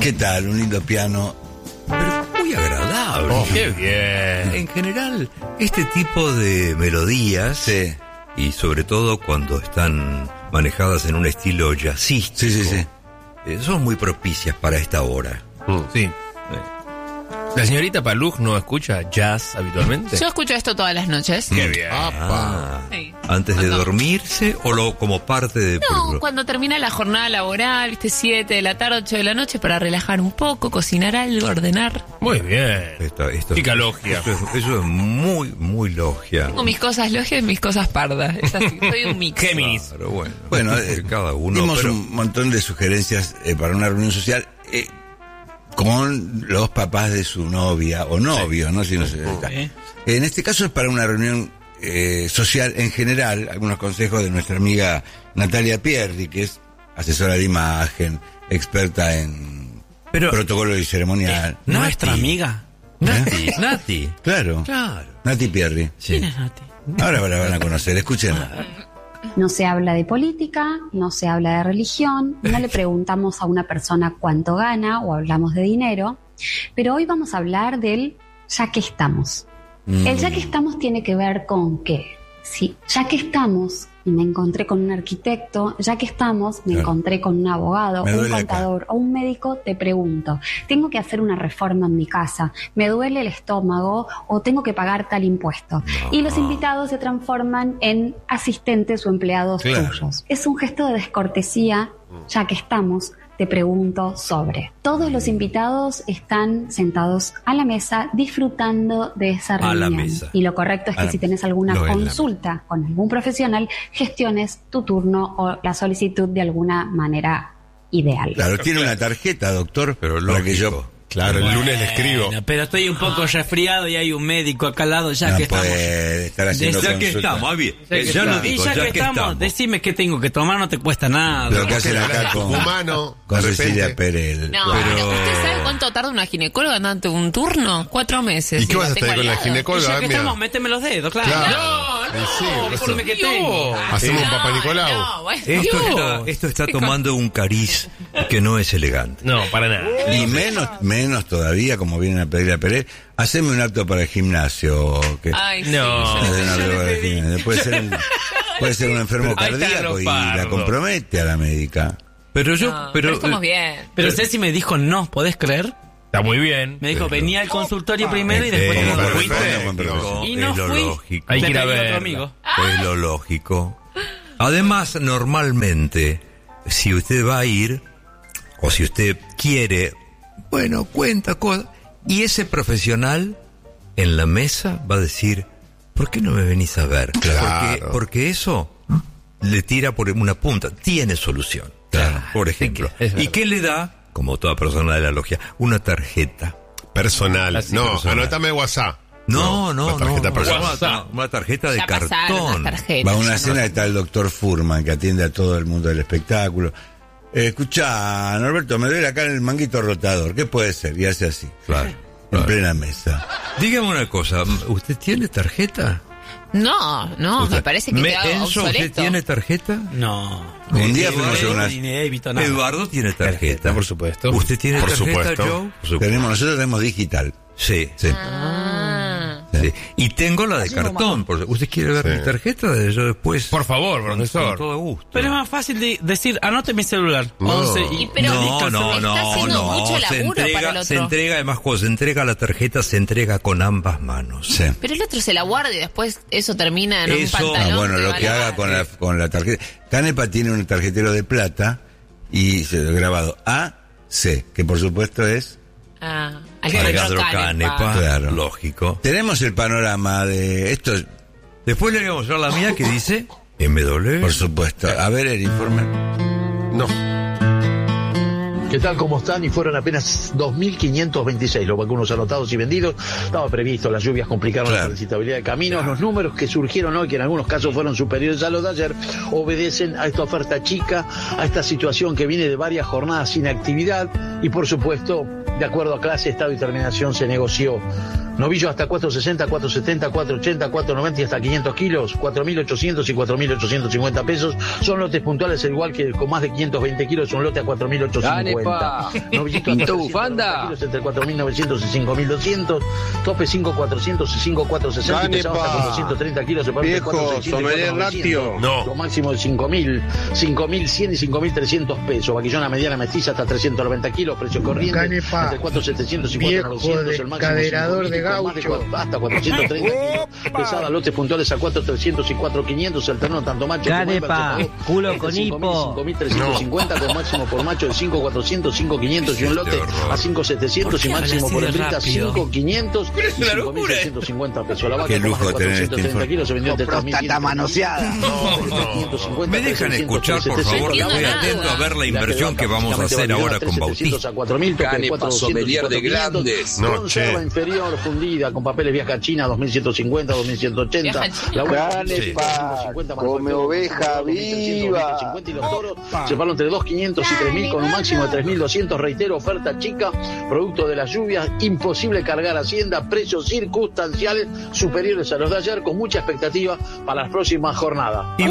¿Qué tal? Un lindo piano, pero muy agradable. Oh, qué bien. En general, este tipo de melodías, Sí. y sobre todo cuando están manejadas en un estilo jazzístico, Sí. son muy propicias para esta hora. Sí. ¿La señorita Palug no escucha jazz habitualmente? Yo escucho esto todas las noches. Qué bien. Sí. ¿Antes de Cuando- dormirse o como parte de... por No, ejemplo, cuando termina la jornada laboral, 7 de la tarde, 8 de la noche, para relajar un poco, cocinar algo, ordenar. Muy bien. esto- Chica logia. Eso es muy, muy logia. Tengo mis cosas logias y mis cosas pardas. Es así, soy un mix. Géminis. Claro, bueno. Bueno, cada uno. dimos pero- un montón de sugerencias para una reunión social con los papás de su novia o novio, ¿no? Si no se En este caso es para una reunión social en general, algunos consejos de nuestra amiga Natalia Pierri, que es asesora de imagen, experta en protocolo y ceremonial. Nuestra amiga. Nati. Claro. Claro. Nati Pierri. Sí. ¿Quién es Nati? Ahora la van a conocer, escuchen. No se habla de política, no se habla de religión, no le preguntamos a una persona cuánto gana o hablamos de dinero, pero hoy vamos a hablar del ya que estamos. El ya que estamos tiene que ver con qué. Sí, ya que estamos, y me encontré con un arquitecto, ya que estamos, me encontré con un abogado, Me un duele contador o un médico, te pregunto, ¿tengo que hacer una reforma en mi casa? ¿Me duele el estómago o tengo que pagar tal impuesto? Y los invitados se transforman en asistentes o empleados Claro. tuyos. Es un gesto de descortesía, ya que estamos, te pregunto sobre. Todos los invitados están sentados a la mesa disfrutando de esa A la reunión. mesa. Y lo correcto es A que la- si tenés alguna no, en la consulta con algún profesional, gestiones tu turno o la solicitud de alguna manera ideal. Claro, tiene una tarjeta, doctor, Pero para que yo... lógico. Claro, el lunes le escribo. Bueno, pero estoy un poco resfriado y hay un médico acá al lado, ya No que estamos. puede estar haciendo Ya que consulta. estamos, bien. Ya que Ya lo estamos. Y digo, ya que estamos, decime qué tengo que tomar, no te cuesta nada. Lo que hacen acá con Humano, con de repente. Cecilia Pérez. No, Pero- ¿usted sabe cuánto tarda una ginecóloga ante un turno? 4 meses. ¿Y qué vas a la estar tengo con la al lado. Y ginecóloga? ya que Mira. estamos, méteme los dedos, claro. Claro. No, Sí, no, por por lo que tengo. Hacemos un Papá Nicolau. No, bueno, Esto está tomando un cariz que no es elegante. No, para nada. Y menos todavía, como vienen a pedir a Pérez, haceme un acto para el gimnasio. Que Ay, sí, No. yo hacen un le- acto yo le para el pedí. gimnasio. Puede ser un enfermo Ahí están cardíaco los y la pardos. compromete a la médica. Pero yo, No, pero estamos bien. Pero Ceci me dijo no, ¿podés creer? Está muy bien. Me dijo, venía al consultorio primero y Eh, después eh, te pero lo fuiste. lógico, Y no es lo fui. lógico. Hay Le que ir a pedí a ver. otro amigo. Es lo lógico. Además, normalmente, si usted va a ir, o si usted quiere, bueno, cuenta cosas, y ese profesional en la mesa va a decir, ¿por qué no me venís a ver? Claro. Porque eso le tira por una punta, tiene solución. Claro. Por ejemplo. es ¿Y verdad. qué le da, como toda persona de la logia, una tarjeta? Personal. Así, No, personal. anótame WhatsApp. No, una tarjeta personal. Una tarjeta de Ya pasaron cartón. las tarjetas. Va a una ya cena no. y está el doctor Furman, que atiende a todo el mundo del espectáculo. Escuchá, Norberto, me duele acá en el manguito rotador. ¿Qué puede ser? Y hace así. Claro. En plena mesa. Dígame una cosa, ¿usted tiene tarjeta? No, me ¿Usted- parece que queda Enzo, ¿usted obsoleto. tiene tarjeta? No. Un día fuimos a una... Ni débito, nada. Eduardo tiene tarjeta. Por supuesto. ¿Usted tiene Por tarjeta, supuesto. Joe? Por supuesto. Nosotros tenemos digital. Sí. Sí. Ah. Sí. Y tengo la de cartón. ¿Usted quiere ver Sí. mi tarjeta? Yo después... Por favor, Con profesor. todo gusto. Pero es más fácil de decir, anote mi celular. No. 11 y... Pero no, está haciendo mucho se laburo para el entrega, otro. se entrega, además, cuando se entrega la tarjeta, se entrega con ambas manos. Sí. Pero el otro se la guarda y después eso termina en Eso- un pantalón. Bueno, lo va que a haga lavar. con la tarjeta. Canepa tiene un tarjetero de plata y se lo he grabado AC, que por supuesto es... Ah, Alejandro Canepa, Claro. lógico. Tenemos el panorama de esto, Después le voy a mostrar la mía que dice MW. por supuesto. A ver el informe. No. ¿Qué tal? ¿Cómo están? Y fueron apenas 2.526 los vacunos anotados y vendidos. Estaba previsto, las lluvias complicaron Claro. la transitabilidad de caminos. Los números que surgieron hoy, que en algunos casos fueron superiores a los de ayer, obedecen a esta oferta chica, a esta situación que viene de varias jornadas sin actividad y, por supuesto, de acuerdo a clase, estado y terminación, se negoció Novillo hasta 460, 470, 480, 490 y hasta 500 kilos, 4.800 y 4.850 pesos. Son lotes puntuales, al igual que con más de 520 kilos, son lotes a 4.850. Novillito hasta 390 kilos entre 4.900 y 5.200. Tope 5.400 y 5.460. Empezamos hasta 430 kilos. Viejo, sommelier lácteo. No. Lo máximo de 5.000, 5.100 y 5.300 pesos. Vaquillona mediana mestiza hasta 390 kilos. Precio corriente entre 4.700 y 4.900. El máximo de gaucho. Hasta 430 kilos. Pesada, lotes puntuales a 4.300 y 4.500. Alterno tanto macho como hembra. Culo con hipo. 5.350 con máximo por macho de 5.400, 5.500 y un lote a 5.700 y máximo por hembrita 5.500 y 5.650 pesos. La vaca Qué lujo con tener 430 kilos se vendió entre próstata manoseada. ¿Me dejan escuchar, por favor? Estoy atento a ver la inversión que vamos a hacer ahora con Bautista. Canepa, sommelier de grandes. Conserva inferior fundida con papeles viaja a China 2.150, 2.180. La Canepa, come oveja viva. Y los toros se pagan entre 2.500 y 3.000 con un máximo de 3.200. Reitero, oferta chica, producto de las lluvias, imposible cargar Hacienda, precios circunstanciales superiores a los de ayer, con mucha expectativa para las próximas jornadas. Y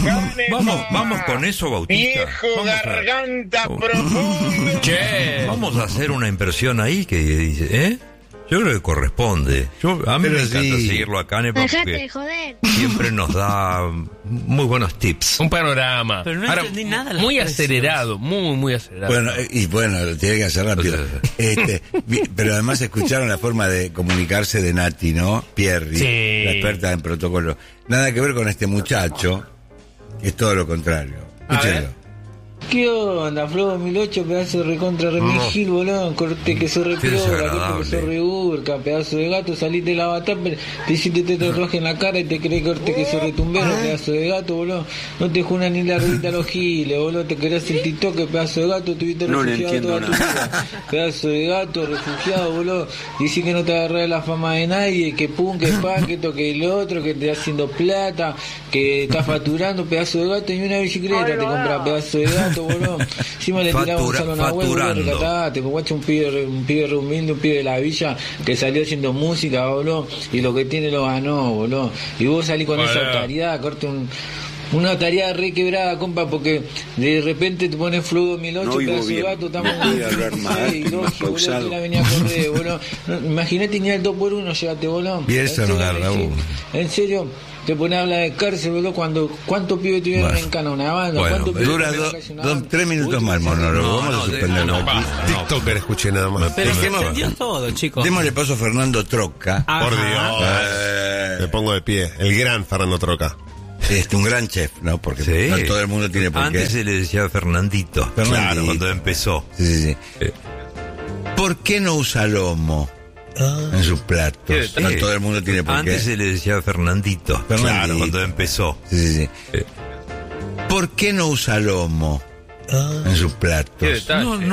vamos con eso, Bautista. Viejo garganta profunda. Vamos a hacer una impresión ahí que dice, ¿eh? Yo creo que corresponde. A mí me encanta seguirlo a Canepa porque siempre nos da muy buenos tips. Un panorama. Pero no entendí nada. Muy acelerado, muy acelerado. Bueno, lo tiene que hacer rápido. Pero además escucharon la forma de comunicarse de Nati, ¿no? Pierri, la experta en protocolo. Nada que ver con este muchacho, que es todo lo contrario. Escúchenlo. ¿Qué onda, Flow 2008, pedazo de recontra remigil, boludo? Corte que se repiora, corte que se reburca, pedazo de gato, saliste de la batalla, te hiciste tatuaje en la cara y te crees corte que se retumbero, pedazo de gato, boludo. No te junan ni la ruedita a los giles, boludo. Te querés el TikTok, pedazo de gato, tuviste refugiado toda tu vida. Pedazo de gato, refugiado, boludo. Dice que no te agarrás la fama de nadie, que pum, que pa, que toque el otro, que te está haciendo plata, que está facturando, pedazo de gato, y una bicicleta te compra, pedazo de gato, boludo. Encima le tiraba un salón a huevo, recatate, porque un pibe humilde, un pibe de la villa que salió haciendo música, boludo, y lo que tiene lo ganó, boludo. Y vos salís con esa tarea, corte una tarea re quebrada, compa, porque de repente te pones Flow 2008, pedazo de gato, estamos la venía a correr, boludo. Imagínate ni al 2x1, llévate, boludo. Y eso no da Raúl. En serio, te pones a hablar de cárcel, boludo, ¿cuántos pibes tuvieron en Cana una banda? Dura 3 minutos más el monólogo. Vamos a suspenderlo aquí. TikToker escuché nada más. Pero se entendió todo, chicos. Démosle paso a Fernando Troca. Por Dios. Me pongo de pie. El gran Fernando Troca. Un gran chef, ¿no? Porque no todo el mundo tiene por qué. Antes se le decía Fernandito. Claro, cuando empezó. Sí. ¿Por qué no usa lomo en sus platos? No todo el mundo tiene por qué. Antes se le decía Fernandito. Claro, cuando empezó. Sí. ¿Por qué no usa lomo en sus platos? No